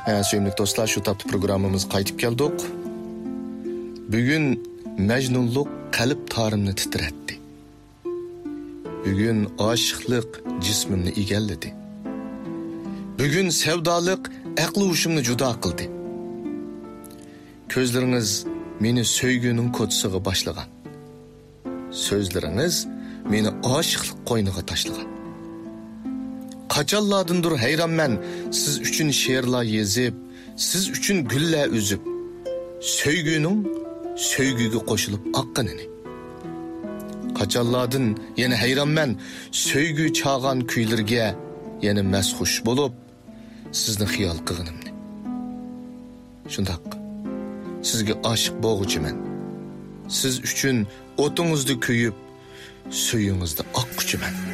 Suyumlik dostlar, şu taptı programımız qaytib keldik. Bugün mecnunluk kalp tarımını titretti. Bugün aşıklık cismimni egalledi. Bugün sevdalık aklı uşumni juda qildi. Közleriniz meni söygünün kodsuga başlagan. Sözleriniz meni aşıklık qoyniga tashlagan. Qachonlardandir hayronman siz uchun she'rlar yezib, siz uchun gullar uzib, söygünün söygüge qo'shilib oqqanini. Qachonlardan yana hayronman söygü chag'an kuylarga yana masxush bo'lib, sizni xiyol qilganimni. Shundoq sizga oshiq bo'g'uchiman. Siz uchun o'tingizni kuyib, suyingizda oqquchiman.